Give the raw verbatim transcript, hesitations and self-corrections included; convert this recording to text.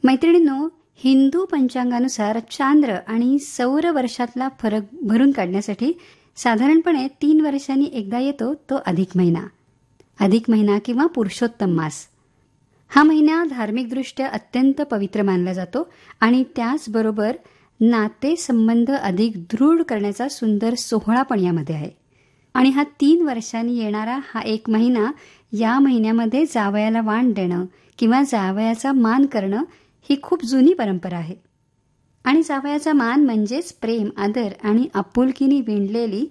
मैत्रिणींनो, हिंदू पंचांगानुसार चांद्र आणि सौर वर्षातला फरक भरून काढण्यासाठी साधारणपणे तीन वर्षांनी एकदा येतो तो अधिक महिना. अधिक महिना किंवा पुरुषोत्तम मास. हा महिना धार्मिकदृष्ट्या अत्यंत पवित्र मानला जातो आणि त्याचबरोबर नाते संबंध अधिक दृढ करण्याचा सुंदर सोहळा पण यामध्ये आहे. आणि हा तीन वर्षांनी येणारा हा एक महिना, या महिन्यामध्ये जावयाला वाण देणं किंवा जावयाचा मान करणं ही खूप जुनी परंपरा आहे. आणि जावयाचा मान म्हणजेच प्रेम, आदर आणि आपुलकीने विणलेली